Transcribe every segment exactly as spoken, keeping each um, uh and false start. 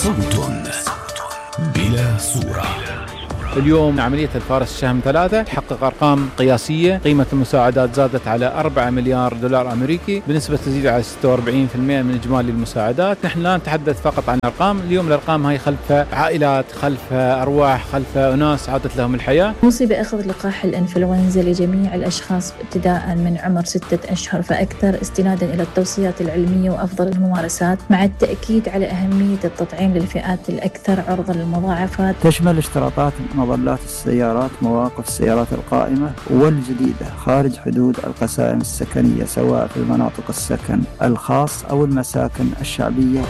صوت بلا صورة. اليوم عملية الفارس الشهم ثلاثة تحقق أرقام قياسية. قيمة المساعدات زادت على أربعة مليار دولار أمريكي بنسبة تزيد على ستة وأربعين بالمئة من إجمالي المساعدات. نحن لا نتحدث فقط عن أرقام، اليوم الأرقام هاي خلف عائلات، خلف أرواح، خلف أناس عادت لهم الحياة. مصيبة أخذ لقاح الإنفلونزا لجميع الأشخاص ابتداء من عمر ستة أشهر فأكثر، استنادا إلى التوصيات العلمية وأفضل الممارسات، مع التأكيد على أهمية التطعيم للفئات الأكثر عرضة للمضاعفات. تشمل اشتراطات مظلات السيارات، مواقف السيارات القائمة والجديدة خارج حدود القسائم السكنية، سواء في مناطق السكن الخاص أو المساكن الشعبية.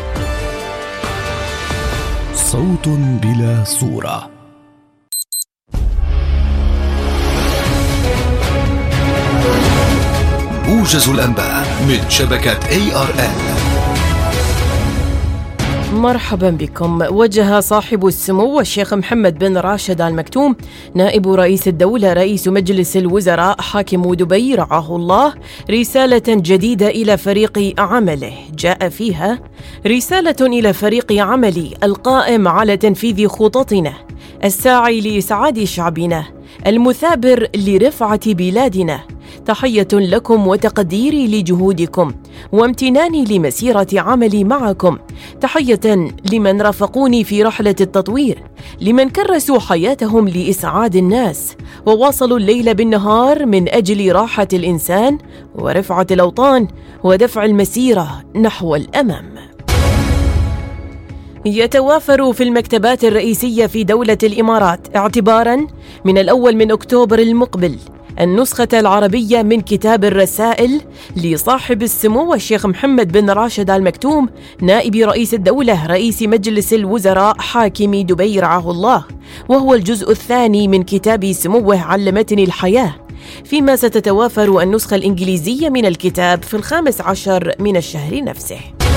صوت بلا صورة. موجز الأنباء من شبكة إيه آر إل. مرحبا بكم. وجه صاحب السمو الشيخ محمد بن راشد آل مكتوم نائب رئيس الدولة رئيس مجلس الوزراء حاكم دبي رعاه الله رسالة جديدة إلى فريق عمله، جاء فيها: رسالة إلى فريق عملي القائم على تنفيذ خططنا، الساعي لإسعاد شعبنا، المثابر لرفعة بلادنا. تحية لكم وتقديري لجهودكم وامتناني لمسيرة عملي معكم. تحية لمن رافقوني في رحلة التطوير، لمن كرسوا حياتهم لإسعاد الناس وواصلوا الليل بالنهار من أجل راحة الإنسان ورفعة الأوطان ودفع المسيرة نحو الأمام. يتوافر في المكتبات الرئيسية في دولة الإمارات اعتباراً من الأول من أكتوبر المقبل النسخة العربية من كتاب الرسائل لصاحب السمو الشيخ محمد بن راشد آل مكتوم نائب رئيس الدولة رئيس مجلس الوزراء حاكم دبي رعاه الله، وهو الجزء الثاني من كتاب سموه علمتني الحياة، فيما ستتوافر النسخة الإنجليزية من الكتاب في الخامس عشر من الشهر نفسه.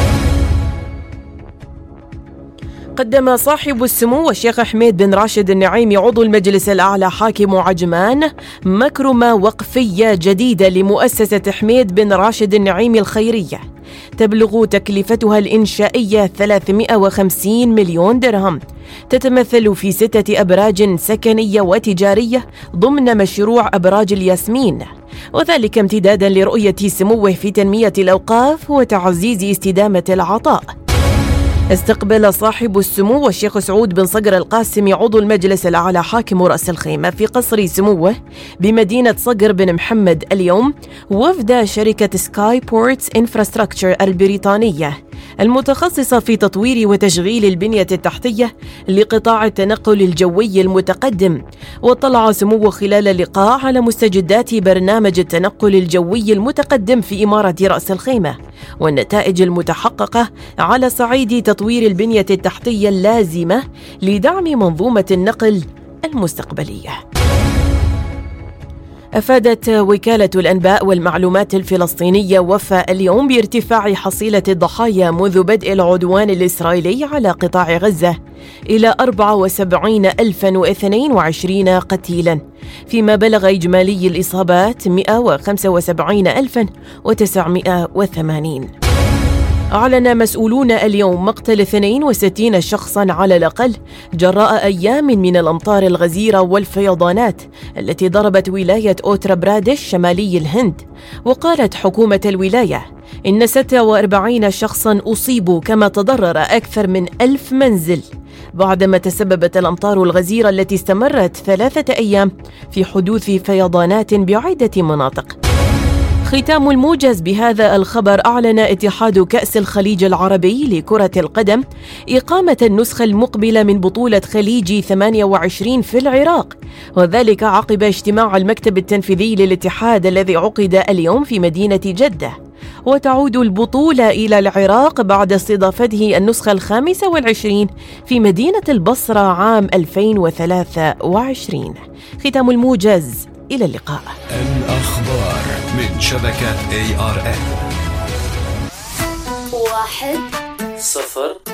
قدم صاحب السمو الشيخ حميد بن راشد النعيمي عضو المجلس الأعلى حاكم عجمان مكرمة وقفية جديدة لمؤسسة حميد بن راشد النعيمي الخيرية، تبلغ تكلفتها الإنشائية ثلاثمئة وخمسين مليون درهم، تتمثل في ستة أبراج سكنية وتجارية ضمن مشروع أبراج الياسمين، وذلك امتدادا لرؤية سموه في تنمية الأوقاف وتعزيز استدامة العطاء. استقبل صاحب السمو الشيخ سعود بن صقر القاسمي عضو المجلس الأعلى حاكم رأس الخيمة في قصر سموه بمدينة صقر بن محمد اليوم وفد شركة سكاي بورتس انفراستراكشر البريطانية المتخصصة في تطوير وتشغيل البنية التحتية لقطاع التنقل الجوي المتقدم. واطلع سموه خلال اللقاء على مستجدات برنامج التنقل الجوي المتقدم في إمارة رأس الخيمة والنتائج المتحققة على صعيد تطوير البنية التحتية اللازمة لدعم منظومة النقل المستقبلية. أفادت وكالة الأنباء والمعلومات الفلسطينية وفاء اليوم بارتفاع حصيلة الضحايا منذ بدء العدوان الإسرائيلي على قطاع غزة إلى أربعة وسبعين ألفاً واثنين وعشرين قتيلاً، فيما بلغ إجمالي الإصابات مئة وخمسة وسبعين ألفاً وتسعمئة وثمانين. أعلن مسؤولون اليوم مقتل اثنين وستين شخصاً على الأقل جراء أيام من الأمطار الغزيرة والفيضانات التي ضربت ولاية أوتر برادش شمالي الهند. وقالت حكومة الولاية إن ستة وأربعين شخصاً أصيبوا، كما تضرر أكثر من ألف منزل بعدما تسببت الأمطار الغزيرة التي استمرت ثلاثة أيام في حدوث فيضانات بعدة مناطق. ختام الموجز بهذا الخبر. أعلن اتحاد كأس الخليج العربي لكرة القدم إقامة النسخة المقبلة من بطولة خليج ثمانية وعشرين في العراق، وذلك عقب اجتماع المكتب التنفيذي للاتحاد الذي عقد اليوم في مدينة جدة. وتعود البطولة إلى العراق بعد استضافته النسخة الخامسة والعشرين في مدينة البصرة عام ألفين وثلاثة وعشرين. ختام الموجز، إلى اللقاء. الأخبار من شبكة إيه آر إل. واحد صفر